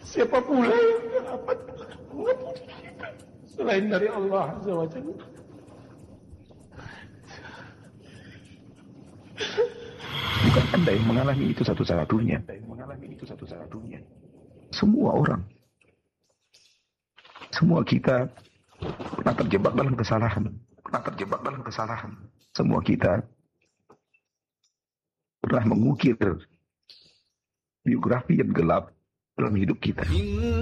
Siapa pula yang dapat mengerti kita selain dari Allah Azza wa Jalla? Bukan Anda yang mengalami itu satu-satunya. Semua orang, semua kita pernah terjebak dalam kesalahan. Semua kita pernah mengukir biografi yang gelap dalam hidup kita.